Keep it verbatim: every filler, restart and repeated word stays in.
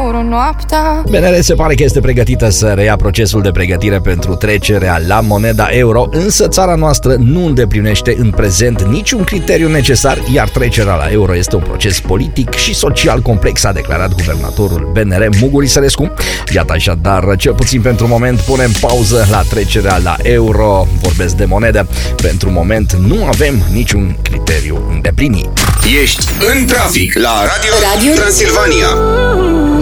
euro noaptea. B N R se pare că este pregătită să reia procesul de pregătire pentru trecerea la moneda euro, însă țara noastră nu îndeplinește în prezent niciun criteriu necesar, iar trecerea la euro este un proces politic și social complex, a declarat guvernatorul B N R, Mugur Isărescu. Iată așadar, cel puțin pentru moment, punem pauză la trecerea la euro. Vorbesc de monedă. Pentru moment nu avem niciun criteriu îndeplinit. Ești în trafic la Radio, Radio Transilvania.